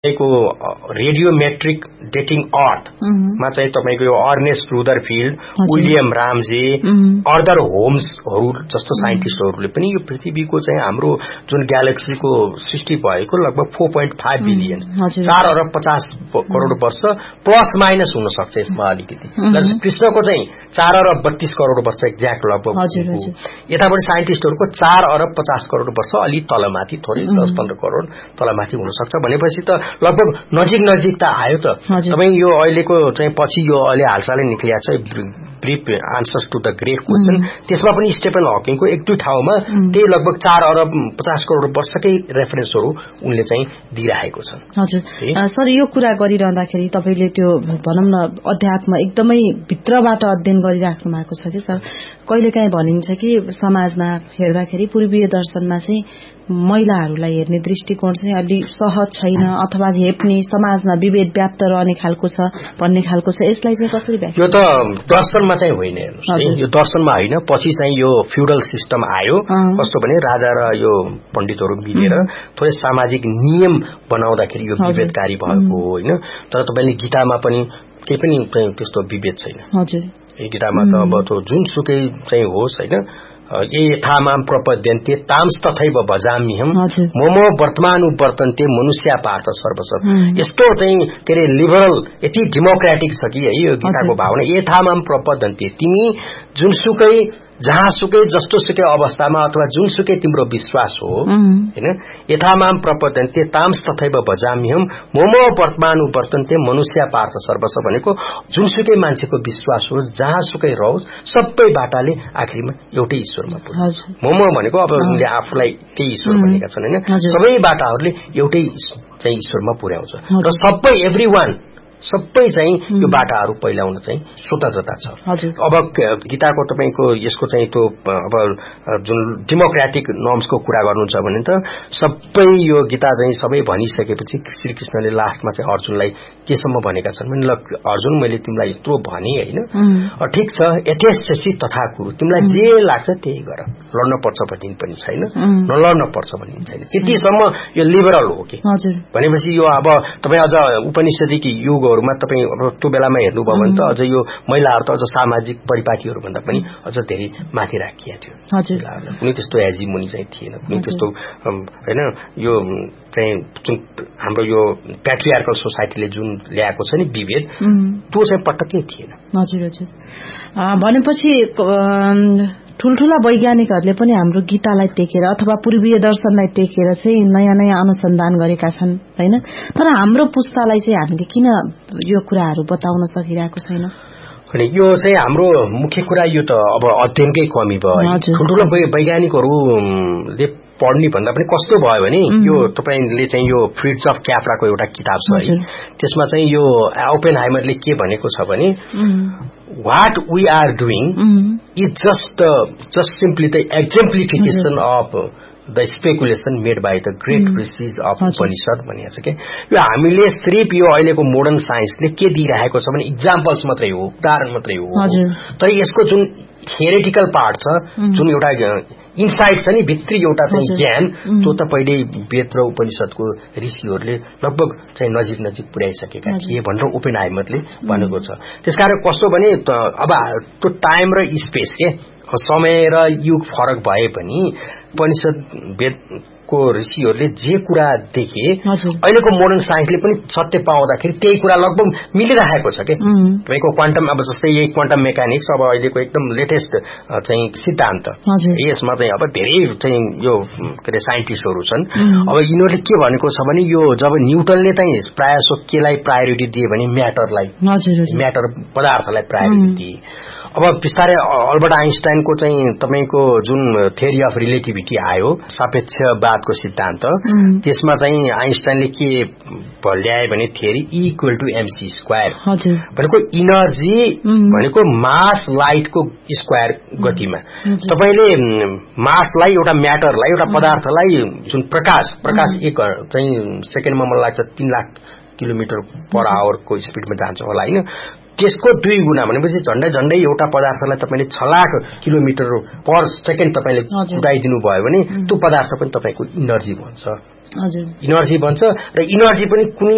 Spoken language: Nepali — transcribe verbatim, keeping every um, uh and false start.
को रेडियोमेट्रिक डेटिङ अर्थ मा चाहिँ तपाईको यो अर्नेस्ट रुदरफिल्ड, विलियम रामजे, अर्थर होम्सहरू जस्तो साइन्टिस्टहरूले पनि यो पृथ्वीको चाहिँ हाम्रो जुन ग्यालेक्सीको सृष्टि भएको लगभग फोर पोइन्ट फाइभ बिलियन चार अरब पचास करोड़ वर्ष प्लस माइनस हुन सक्छ यसमा अलिकति। कृष्णको चाहिँ चार अरब बत्तीस करोड़ वर्ष एक्ज्याक्ट लगभग, यताबाट साइन्टिस्टहरूको चार अरब पचास करोड़ वर्ष अलि तलमाथि थोरै दस पन्ध्र करोड़ तलमाथि हुन सक्छ भनेपछि त लगभग नजिक नजिक त आयो त। तपाईँ यो अहिलेको चाहिँ पछि यो अहिले हालसालै निक्लिएको छ brief answers to the great question, त्यसमा पनि स्टेफन हकिङको एक दुई ठाउँमा त्यही लगभग चार अरब पचास करोड़ वर्षकै रेफरेन्सहरू उनले चाहिँ दिइरहेको छ। हजुर सर, यो कुरा गरिरहँदाखेरि तपाईले त्यो भनौं न अध्यात्म एकदमै भित्रबाट अध्ययन गरिराख्नु भएको छ कि सर, कहिलेकाहीँ भनिन्छ कि समाजमा हेर्दाखेरि पूर्वीय दर्शनमा चाहिँ महिलाहरूलाई हेर्ने दृष्टिकोण चाहिँ अलि सहज छैन अथवा हेप्ने, समाजमा विभेद व्याप्त रहने खालको छ भन्ने खालको छ। यसलाई चाहिँ कसरी व्याख्या? यो त दर्शनमा चाहिँ होइन, यो दर्शनमा होइन, पछि चाहिँ यो फ्युडल सिस्टम आयो। कस्तो भने राजा र यो पण्डितहरू मिलेर थोरै सामाजिक नियम बनाउँदाखेरि यो विभेदकारी भएको हो होइन। तर तपाईले गीतामा पनि केही पनि त्यस्तो विभेद छैन। हजुर, गीतामा त अब त्यो जुनसुकै चाहिँ होस् होइन, ये यथामाम प्रपद्यन्ते ताम्स तथैव भजाम्यहम् मोमो वर्तमानुवर्तन्ते मनुष्य पार्थ सर्वसत्। यस्तो चाहिँ के अरे लिबरल यति डेमोक्रेटिक छ कि है यो गीताको भावना। यथामाम प्रपद्यन्ते, तिमी जुनसुकै जहाँसुकै जस्तोसुकै अवस्थामा अथवा जुनसुकै तिम्रो विश्वास हो हैन, यथामाम प्रपद्यन्ते ताम्स तथैव भजाम्यहम् मोमो वर्तमानुवर्तन्ते मनुष्य पार्थ सर्वस भनेको जुनसुकै मान्छेको विश्वास हो, जहाँसुकै रहोस् सबै बाटाले आखिरमा एउटै ईश्वरमा पुग्छ। मोमो भनेको अब उनले आफूलाई त्यही ईश्वर भनेका छन् हैन, सबै बाटाहरूले एउटै चाहिँ ईश्वरमा पुर्याउँछ र सबै एभ्री वान सबै चाहिँ यो बाटाहरू पहिलाउन चाहिँ स्वतन्त्रता छ। अब गीताको तपाईको यसको चाहिँ त्यो अब जुन डेमोक्रेटिक नर्म्सको कुरा गर्नुहुन्छ भने त सबै यो गीता चाहिँ सबै भनिसकेपछि श्रीकृष्णले लास्टमा चाहिँ अर्जुनलाई केसम्म भनेका छन् भने ल अर्जुन, मैले तिमीलाई यत्रो भने हैन, ठिक छ, यथेच्छसि तथा कुरु, तिमीलाई जे लाग्छ त्यही गर, लड्न पर्छ भन्ने पनि छैन, नलड्न पर्छ भन्ने छैन। त्यतिसम्म यो लिबरल हो कि भनेपछि यो अब तपाईँ अझ उपनिषदिक युग मा तपाईँ अब त्यो बेलामा हेर्नुभयो भने त अझ यो महिलाहरू त अझ सामाजिक परिपाटीहरू भन्दा पनि अझ धेरै माथि राखिएको थियो। कुनै त्यस्तो हेजिमोनी चाहिँ थिएन, कुनै त्यस्तो हैन। यो चाहिँ जुन हाम्रो यो प्याट्रियार्कल सोसाइटीले जुन ल्याएको छ नि विभेद, त्यो चाहिँ पटक्कै थिएन। हजुर हजुर, भनेपछि ठूल्ठूला वैज्ञानिकहरूले पनि हाम्रो गीतालाई टेकेर अथवा पूर्वीय दर्शनलाई टेकेर चाहिँ नयाँ नयाँ अनुसन्धान गरेका छन् हैन। तर हाम्रो पुस्तालाई चाहिँ हामीले किन यो कुराहरू बताउन सकिरहेको छैन? अनि यो चाहिँ हाम्रो मुख्य कुरा यो त अब अध्ययनकै कमी भयो। ठूल्ठूला वैज्ञानिकहरूले पढ्ने भन्दा पनि कस्तो भयो भने यो तपाईले चाहिँ यो फ्रिट्ज अफ क्याप्राको एउटा किताब छ है, त्यसमा चाहिँ यो ओपेनहाइमरले के भनेको छ भने what we are doing is just uh, just simply the exemplification of uh, the speculation made by the great rishis of Upanishad भनिएको छ के। यो हामीले सिर्फ यो अहिलेको मोडर्न साइन्सले के दिइरहेको छ भने इक्जाम्पल्स मात्रै हो, उदाहरण मात्रै हो, तर यसको जुन थ्योरेटिकल पार्ट छ, जुन एउटा इन्साइट छ नि भित्री एउटा चाहिँ ज्ञान, त्यो त पहिले वेद र उपनिषदको ऋषिहरूले लगभग चाहिँ नजिक नजिक पुर्याइसकेका थिए भनेर ओपेनहाइमरले भनेको छ। त्यसकारण कस्तो भने अब त्यो टाइम र स्पेस के समय र युग फरक भए पनि उपनिषद वेदको ऋषिहरूले जे कुरा देखे अहिलेको मोडर्न साइन्सले पनि सत्य पाउँदाखेरि त्यही कुरा लगभग मिलिरहेको छ के। तपाईँको क्वान्टम अब जस्तै यही क्वान्टम मेकानिक्स अब अहिलेको एकदम लेटेस्ट चाहिँ सिद्धान्त, यसमा चाहिँ अब धेरै चाहिँ यो के अरे साइन्टिस्टहरू छन्। अब यिनीहरूले के भनेको छ भने यो जब न्युटनले चाहिँ प्रायः सो केलाई प्रायोरिटी दिए भने म्याटरलाई, म्याटर पदार्थलाई प्रायोरिटी दिए। अब बिस्तारै अल्बर्ट आइन्स्टाइनको चाहिँ तपाईको जुन थ्योरी अफ रिलेटिभिटी आयो, सापेक्षवादको सिद्धान्त, त्यसमा चाहिँ आइन्स्टाइनले के ल्याए भने theory E equal to MC square भनेको इनर्जी भनेको मास लाइटको स्क्वायर गतिमा। तपाईले मासलाई एउटा म्याटरलाई एउटा पदार्थलाई जुन प्रकाश प्रकाश एक चाहिँ सेकेन्डमा मलाई लाग्छ तीन लाख किलोमिटर पर आवरको स्पिडमा जान्छ होला हैन, त्यसको दुई गुणा भनेपछि झण्डै झण्डै एउटा पदार्थलाई तपाईले छ लाख किलोमिटर पर सेकेन्ड तपाईले उडाइदिनु भयो भने त्यो पदार्थ पनि तपाईको इनर्जी बन्छ। हजुर, इनर्जी बन्छ र इनर्जी पनि कुनै